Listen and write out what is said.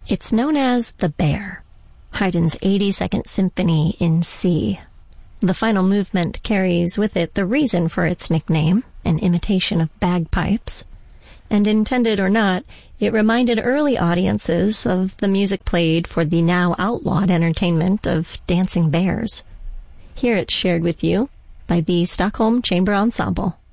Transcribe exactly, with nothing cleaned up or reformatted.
It's known as The Bear, Haydn's eighty-second Symphony in C. The final movement carries with it the reason for its nickname, an imitation of bagpipes. And intended or not, it reminded early audiences of the music played for the now outlawed entertainment of dancing bears. Here it's shared with you by the Stockholm Chamber Ensemble.